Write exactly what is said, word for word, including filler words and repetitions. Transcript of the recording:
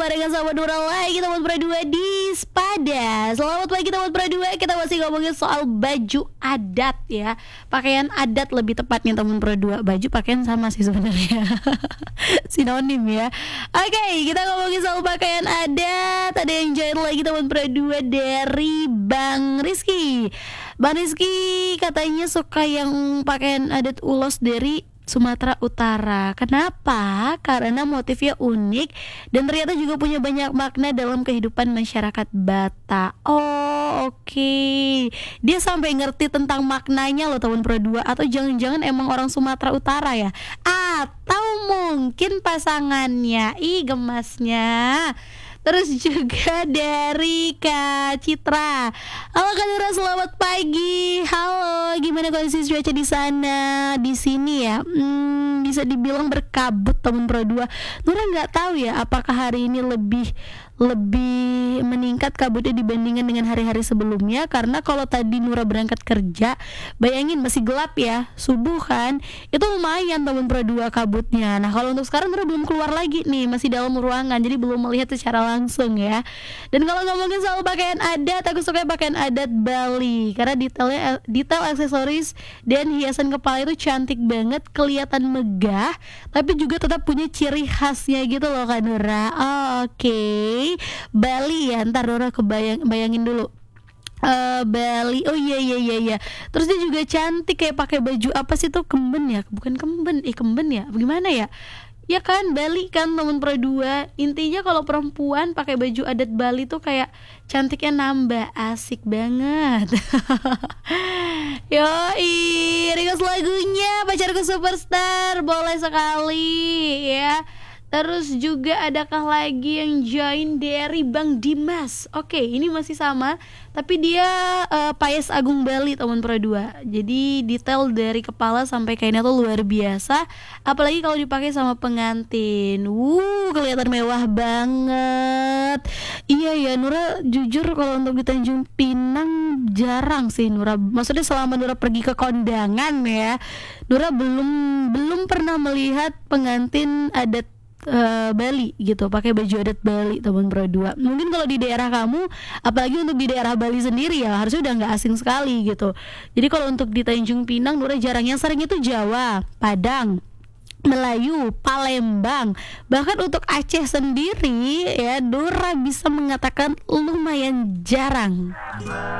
barengan sama Nura lagi teman berdua di Spada. Selamat pagi teman berdua. Kita masih ngomongin soal baju adat ya. Pakaian adat lebih tepatnya teman berdua. Baju pakaian sama sih sebenarnya. Sinonim ya. Oke, kita ngomongin soal pakaian adat. Ada yang join lagi teman berdua dari Bang Rizky. Bang Rizky katanya suka yang pakaian adat ulos dari Sumatera Utara. Kenapa? Karena motifnya unik dan ternyata juga punya banyak makna dalam kehidupan masyarakat Batak. Oh, oke. Okay. Dia sampai ngerti tentang maknanya loh teman Pro dua. Atau jangan-jangan emang orang Sumatera Utara ya? Atau mungkin pasangannya. Ih, gemasnya. Terus juga dari Kak Citra. Halo Kak Nura, selamat pagi. Halo, gimana kondisi cuaca di sana? Di sini ya, hmm, bisa dibilang berkabut teman Pro dua. Nura nggak tahu ya, apakah hari ini lebih lebih meningkat kabutnya dibandingkan dengan hari-hari sebelumnya. Karena kalau tadi Nura berangkat kerja, bayangin masih gelap ya, subuh kan, itu lumayan teman Pro dua kabutnya. Nah kalau untuk sekarang Nura belum keluar lagi nih, masih dalam ruangan, jadi belum melihat secara langsung ya. Dan kalau ngomongin soal pakaian adat, aku suka pakaian adat Bali karena detailnya, detail aksesoris dan hiasan kepala itu cantik banget, kelihatan megah, tapi juga tetap punya ciri khasnya gitu loh Kak Nura. Oh, oke okay. Bali ya, ntar Nura kebayang bayangin dulu. Uh, Bali, oh iya iya iya iya. Terus dia juga cantik kayak pakai baju apa sih tuh, kemben ya? Bukan kemben, eh kemben ya? Bagaimana ya? Ya kan, Bali kan temen Pro dua. Intinya kalau perempuan pakai baju adat Bali tuh kayak cantiknya nambah, asik banget. Yoi, request lagunya Pacarku Superstar, boleh sekali ya. Terus juga adakah lagi yang join dari Bang Dimas? Oke, ini masih sama, tapi dia uh, Paes Agung Bali teman Pro dua. Jadi detail dari kepala sampai kainnya tuh luar biasa. Apalagi kalau dipakai sama pengantin. Wuh, kelihatan mewah banget. Iya ya, Nura jujur kalau untuk di Tanjung Pinang jarang sih Nura. Maksudnya selama Nura pergi ke kondangan ya, Nura belum belum pernah melihat pengantin adat Uh, Bali gitu pakai baju adat Bali teman Pro dua. Mungkin kalau di daerah kamu, apalagi untuk di daerah Bali sendiri ya, harusnya udah nggak asing sekali gitu. Jadi kalau untuk di Tanjung Pinang Nura jarang, yang sering itu Jawa, Padang, Melayu, Palembang, bahkan untuk Aceh sendiri ya Nura bisa mengatakan lumayan jarang.